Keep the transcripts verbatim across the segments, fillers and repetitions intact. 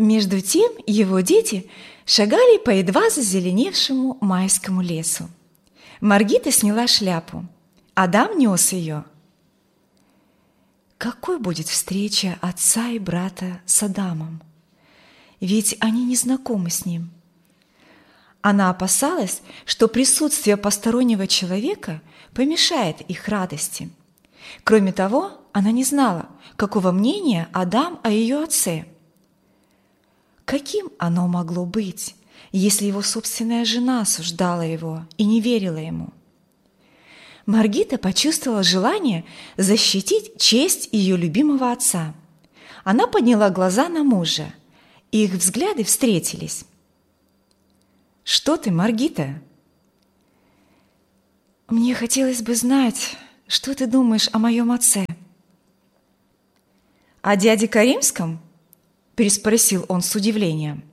Между тем его дети шагали по едва зазеленевшему майскому лесу. Маргита сняла шляпу. Адам нес ее. Какой будет встреча отца и брата с Адамом? Ведь они не знакомы с ним. Она опасалась, что присутствие постороннего человека помешает их радости. Кроме того, она не знала, какого мнения Адам о ее отце. Каким оно могло быть, если его собственная жена осуждала его и не верила ему? Маргита почувствовала желание защитить честь ее любимого отца. Она подняла глаза на мужа, и их взгляды встретились. «Что ты, Маргита?» «Мне хотелось бы знать, что ты думаешь о моем отце». «О дяде Каримском?» – переспросил он с удивлением.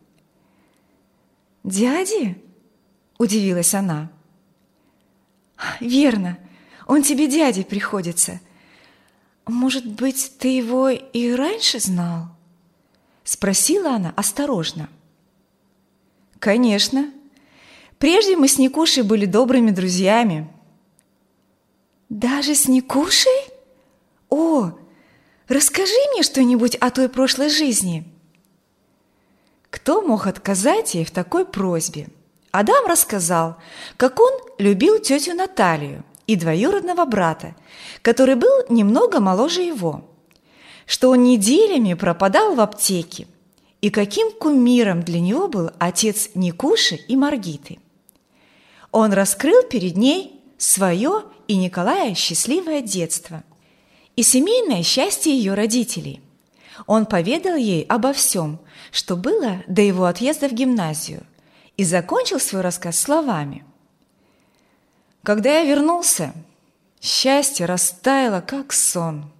«Дяде?» – удивилась она. «Верно, он тебе дядей приходится. Может быть, ты его и раньше знал?» – спросила она осторожно. «Конечно. Прежде мы с Никушей были добрыми друзьями». «Даже с Никушей? О, расскажи мне что-нибудь о той прошлой жизни». Кто мог отказать ей в такой просьбе? Адам рассказал, как он любил тетю Наталью и двоюродного брата, который был немного моложе его, что он неделями пропадал в аптеке, и каким кумиром для него был отец Никуши и Маргиты. Он раскрыл перед ней свое и Николая счастливое детство и семейное счастье ее родителей. Он поведал ей обо всем, что было до его отъезда в гимназию, и закончил свой рассказ словами. «Когда я вернулся, счастье растаяло, как сон.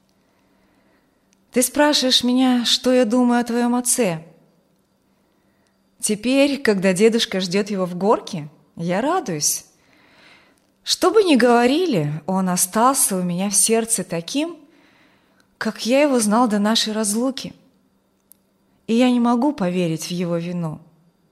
Ты спрашиваешь меня, что я думаю о твоем отце. Теперь, когда дедушка ждет его в горке, я радуюсь. Что бы ни говорили, он остался у меня в сердце таким, как я его знал до нашей разлуки, и я не могу поверить в его вину».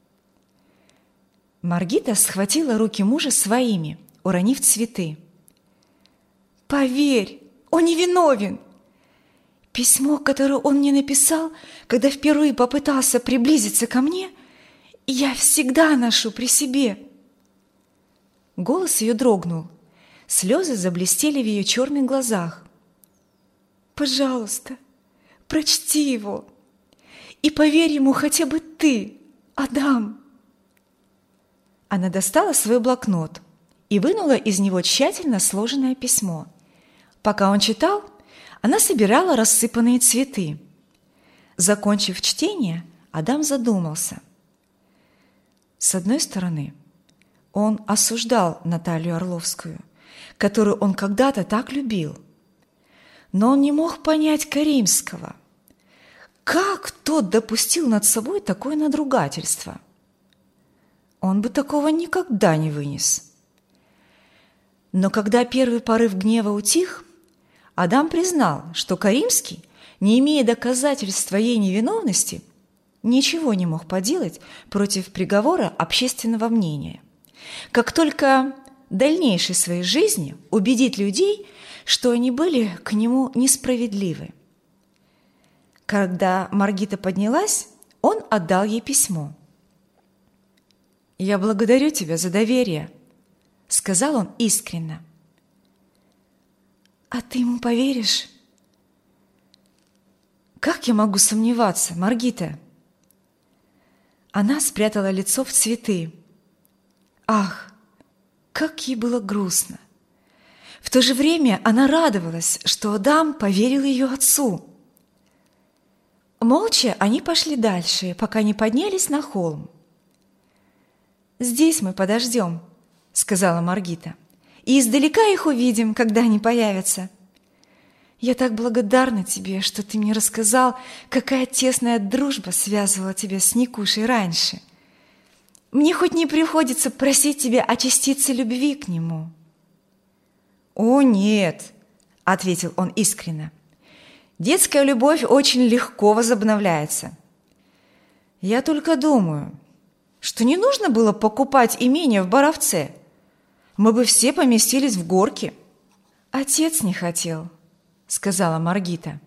Маргита схватила руки мужа своими, уронив цветы. «Поверь, он не виновен. Письмо, которое он мне написал, когда впервые попытался приблизиться ко мне, я всегда ношу при себе». Голос ее дрогнул, слезы заблестели в ее черных глазах. «Пожалуйста, прочти его, и поверь ему хотя бы ты, Адам». Она достала свой блокнот и вынула из него тщательно сложенное письмо. Пока он читал, она собирала рассыпанные цветы. Закончив чтение, Адам задумался. С одной стороны, он осуждал Наталью Орловскую, которую он когда-то так любил. Но он не мог понять Каримского. Как тот допустил над собой такое надругательство? Он бы такого никогда не вынес. Но когда первый порыв гнева утих, Адам признал, что Каримский, не имея доказательств своей невиновности, ничего не мог поделать против приговора общественного мнения. Как только в дальнейшей своей жизни убедить людей, что они были к нему несправедливы. Когда Маргита поднялась, он отдал ей письмо. «Я благодарю тебя за доверие», — сказал он искренне. «А ты ему поверишь?» «Как я могу сомневаться, Маргита?» Она спрятала лицо в цветы. Ах, как ей было грустно! В то же время она радовалась, что Адам поверил ее отцу. Молча они пошли дальше, пока не поднялись на холм. «Здесь мы подождем», — сказала Маргита, «и издалека их увидим, когда они появятся. Я так благодарна тебе, что ты мне рассказал, какая тесная дружба связывала тебя с Никушей раньше. Мне хоть не приходится просить тебя о частице любви к нему». «О, нет», — ответил он искренне, «детская любовь очень легко возобновляется. Я только думаю, что не нужно было покупать имение в Боровце. Мы бы все поместились в Горке. Отец не хотел, сказала Маргита.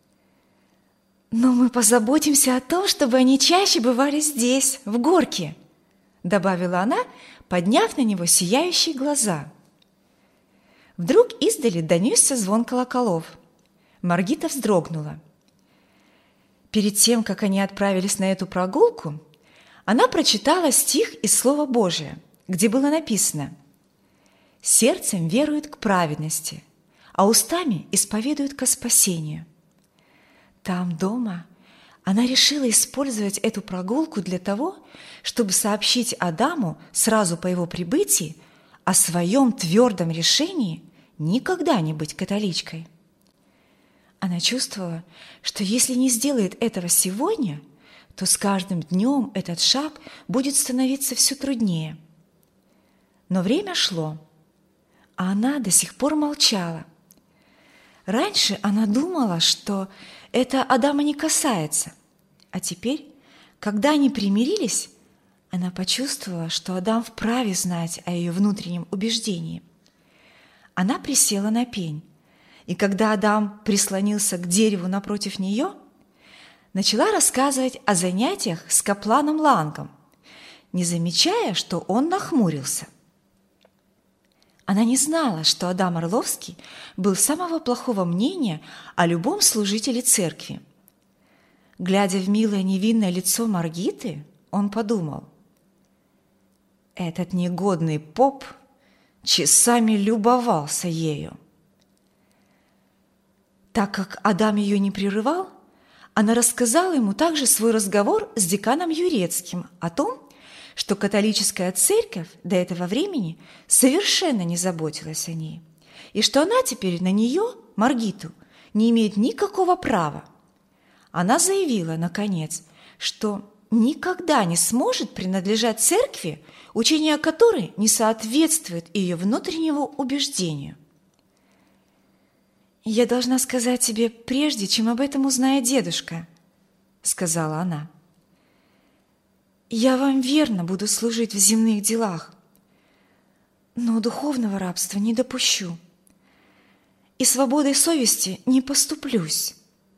Но мы позаботимся о том, чтобы они чаще бывали здесь, в Горке, добавила она, подняв на него сияющие глаза. Вдруг издали донесся звон колоколов. Маргита вздрогнула. Перед тем, как они отправились на эту прогулку, она прочитала стих из Слова Божия, где было написано: «Сердцем веруют к праведности, а устами исповедуют ко спасению». Там, дома, она решила использовать эту прогулку для того, чтобы сообщить Адаму сразу по его прибытии о своем твердом решении никогда не быть католичкой. Она чувствовала, что если не сделает этого сегодня, то с каждым днем этот шаг будет становиться все труднее. Но время шло, а она до сих пор молчала. Раньше она думала, что это Адама не касается, а теперь, когда они примирились, она почувствовала, что Адам вправе знать о ее внутреннем убеждении. Она присела на пень, и когда Адам прислонился к дереву напротив нее, начала рассказывать о занятиях с капланом Лангом, не замечая, что он нахмурился. Она не знала, что Адам Орловский был самого плохого мнения о любом служителе церкви. Глядя в милое невинное лицо Маргиты, он подумал: «Этот негодный поп часами любовался ею». Так как Адам ее не прерывал, она рассказала ему также свой разговор с деканом Юрецким о том, что католическая церковь до этого времени совершенно не заботилась о ней, и что она теперь на нее, Маргиту, не имеет никакого права. Она заявила, наконец, что никогда не сможет принадлежать церкви, учение которой не соответствует ее внутреннему убеждению. «Я должна сказать тебе, прежде чем об этом узнает дедушка», — сказала она. «Я вам верно буду служить в земных делах, но духовного рабства не допущу и свободой совести не поступлюсь.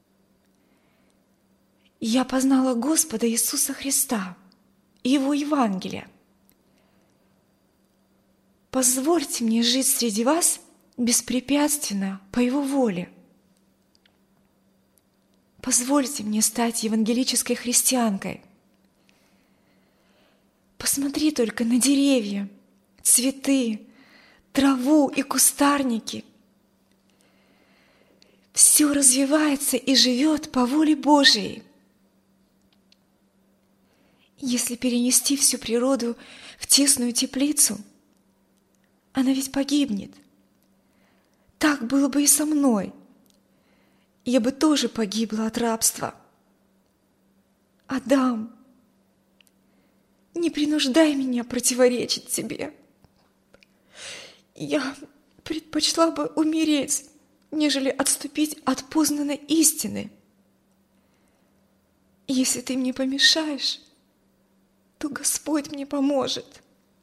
Я познала Господа Иисуса Христа и Его Евангелие. Позвольте мне жить среди вас беспрепятственно по Его воле. Позвольте мне стать евангелической христианкой. Посмотри только на деревья, цветы, траву и кустарники. Все развивается и живет по воле Божией. Если перенести всю природу в тесную теплицу, она ведь погибнет. Так было бы и со мной. Я бы тоже погибла от рабства. Адам, не принуждай меня противоречить тебе. Я предпочла бы умереть, нежели отступить от познанной истины. Если ты мне помешаешь, то Господь мне поможет.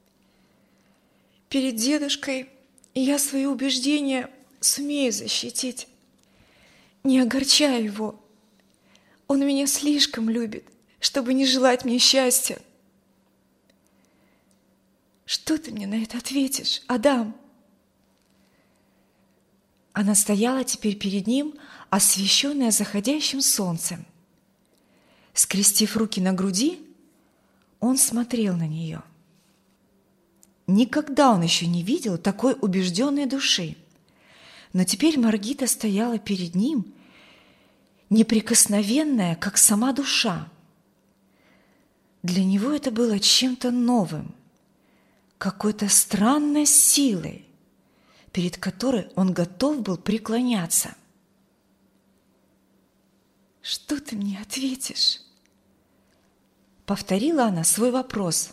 Перед дедушкой я свои убеждения сумею защитить, не огорчая его. Он меня слишком любит, чтобы не желать мне счастья. Что ты мне на это ответишь, Адам?» Она стояла теперь перед ним, освещенная заходящим солнцем. Скрестив руки на груди, он смотрел на нее. Никогда он еще не видел такой убежденной души. Но теперь Маргита стояла перед ним, неприкосновенная, как сама душа. Для него это было чем-то новым, какой-то странной силой, перед которой он готов был преклоняться. «Что ты мне ответишь?» Повторила она свой вопрос.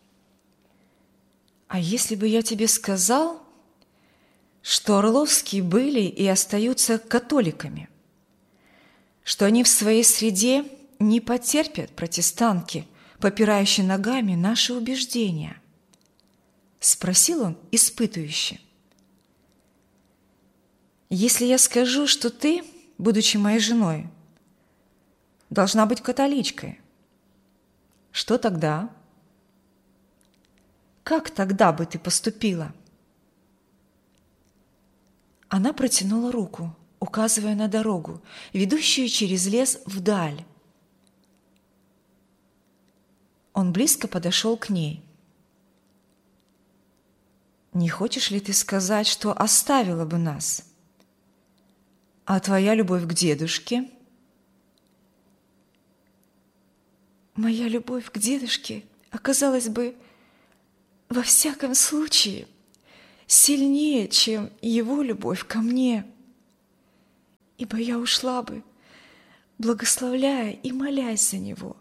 «А если бы я тебе сказал, что Орловские были и остаются католиками, что они в своей среде не потерпят протестантки, попирающие ногами наши убеждения? Спросил он испытующе. Если я скажу, что ты, будучи моей женой, должна быть католичкой, что тогда? Как тогда бы ты поступила? Она протянула руку, указывая на дорогу, ведущую через лес вдаль. Он близко подошел к ней. «Не хочешь ли ты сказать, что оставила бы нас? А твоя любовь к дедушке?» «Моя любовь к дедушке оказалась бы, во всяком случае, сильнее, чем его любовь ко мне, ибо я ушла бы, благословляя и молясь за него.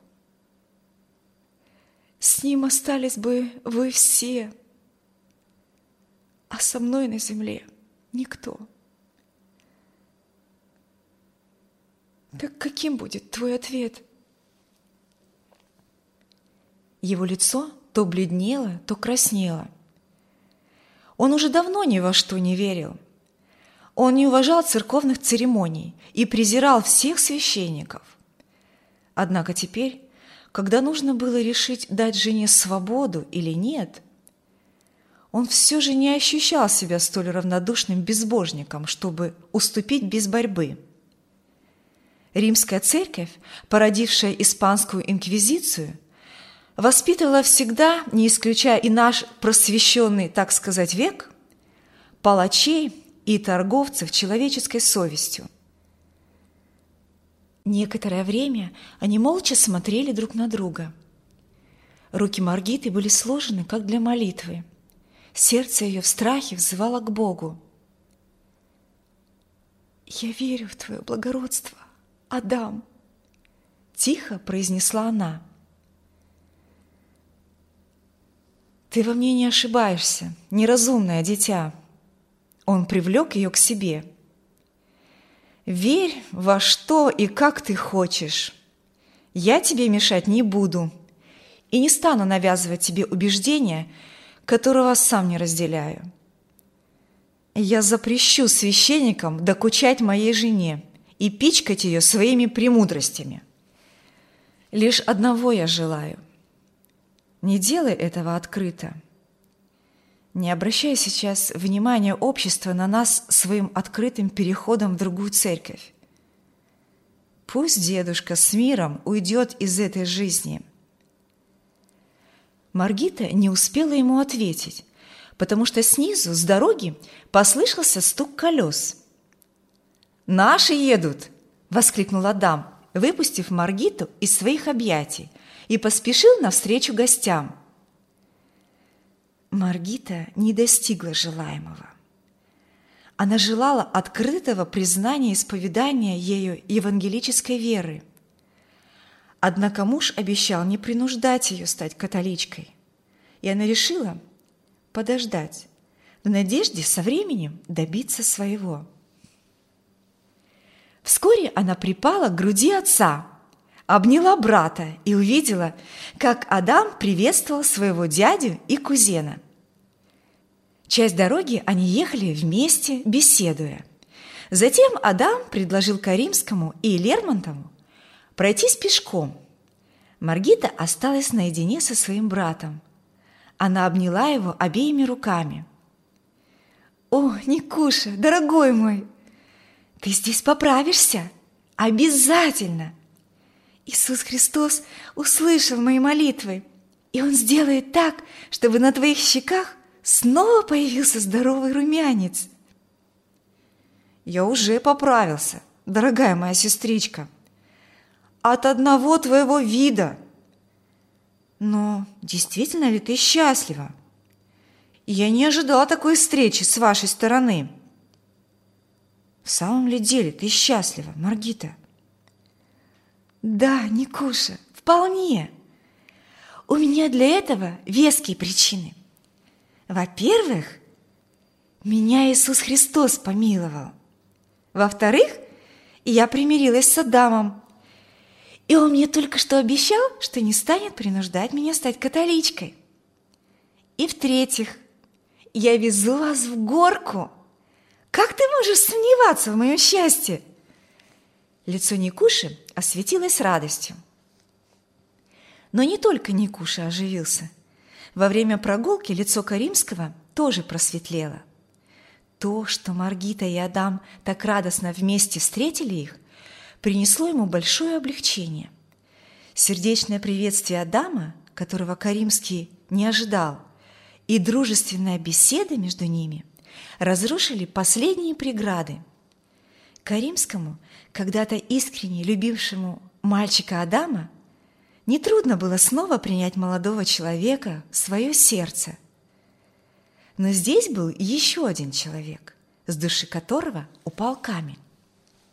С ним остались бы вы все, а со мной на земле никто. Так каким будет твой ответ?» Его лицо то бледнело, то краснело. Он уже давно ни во что не верил. Он не уважал церковных церемоний и презирал всех священников. Однако теперь, когда нужно было решить, дать жене свободу или нет, он все же не ощущал себя столь равнодушным безбожником, чтобы уступить без борьбы. Римская церковь, породившая испанскую инквизицию, воспитывала всегда, не исключая и наш просвещенный, так сказать, век, палачей и торговцев человеческой совестью. Некоторое время они молча смотрели друг на друга. Руки Маргиты были сложены, как для молитвы. Сердце ее в страхе взывало к Богу. «Я верю в твое благородство, Адам», – тихо произнесла она. «Ты во мне не ошибаешься, неразумное дитя». Он привлек ее к себе. «Верь во что и как ты хочешь. Я тебе мешать не буду и не стану навязывать тебе убеждения, которого сам не разделяю. Я запрещу священникам докучать моей жене и пичкать ее своими премудростями. Лишь одного я желаю. Не делай этого открыто. Не обращай сейчас внимания общества на нас своим открытым переходом в другую церковь. Пусть дедушка с миром уйдет из этой жизни». Маргита не успела ему ответить, потому что снизу, с дороги, послышался стук колес. «Наши едут!» – воскликнул Адам, выпустив Маргиту из своих объятий, и поспешил навстречу гостям. Маргита не достигла желаемого. Она желала открытого признания исповедания ею евангелической веры. Однако муж обещал не принуждать ее стать католичкой, и она решила подождать, в надежде со временем добиться своего. Вскоре она припала к груди отца, обняла брата и увидела, как Адам приветствовал своего дядю и кузена. Часть дороги они ехали вместе, беседуя. Затем Адам предложил Каримскому и Лермонтову пройтись пешком. Маргита осталась наедине со своим братом. Она обняла его обеими руками. «О, Никуша, дорогой мой, ты здесь поправишься? Обязательно! Иисус Христос услышал мои молитвы, и Он сделает так, чтобы на твоих щеках снова появился здоровый румянец». «Я уже поправился, дорогая моя сестричка, от одного твоего вида. Но действительно ли ты счастлива? Я не ожидала такой встречи с вашей стороны». «В самом ли деле ты счастлива, Маргита?» «Да, Никуша, вполне. У меня для этого веские причины. Во-первых, меня Иисус Христос помиловал. Во-вторых, я примирилась с Адамом. И он мне только что обещал, что не станет принуждать меня стать католичкой. И в-третьих, я везу вас в горку. Как ты можешь сомневаться в моем счастье?» Лицо Никуши осветилось радостью. Но не только Никуша оживился. Во время прогулки лицо Каримского тоже просветлело. То, что Маргита и Адам так радостно вместе встретили их, принесло ему большое облегчение. Сердечное приветствие Адама, которого Каримский не ожидал, и дружественная беседа между ними разрушили последние преграды. Каримскому, когда-то искренне любившему мальчика Адама, нетрудно было снова принять молодого человека в свое сердце. Но здесь был еще один человек, с души которого упал камень.